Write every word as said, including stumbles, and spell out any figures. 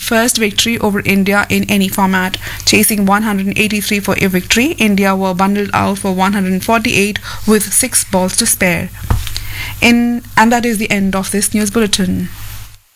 first victory over India in any format. Chasing one hundred eighty-three for a victory, India were bundled out for one hundred forty-eight with six balls to spare. In and that is the end of this news bulletin.